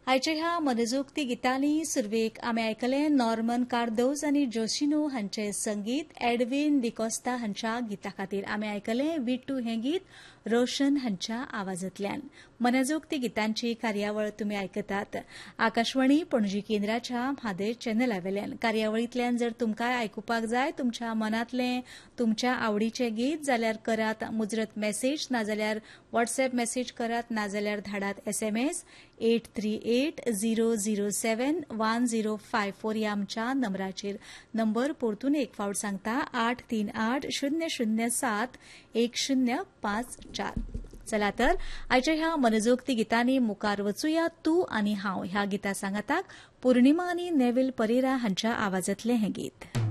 आयच्या ह्या मनजोगती गितांनी सुरवेक आमी आयकले नॉर्मन कार्दोज आनी जोशिनो हांचे संगीत एडविन डिकोस्टा हांच्या गिता खातीर आमी आयकले विट्टू हें गीत रोशन हांच्या आवाजांतल्यान. मनजोगती गितांची कार्यावळ तुमी आयकतात आकाशवाणी पणजी केंद्राच्या म्हादय चॅनलावेल्यान. कार्यावळींतल्यान जर तुमकांय आयकुपाक जाय तुमच्या मनांतलें तुमच्या आवडीचें गीत जाल्यार करात मुजरत मेसेज नाजाल्यार व्हॉट्सएप मेसेज करात नाजाल्यार धाडात SMS 8380071054 ह्या आमच्या नंबराचेर. नंबर परतून एक फावट सांगता 8380071054. चला तर आयच्या ह्या मनजोगती गितांनी मुखार वचूया. तूं आनी हांव ह्या गिता सांगाताक पूर्णिमा आनी नेविल परेरा हांच्या आवाजांतलें हें गीत.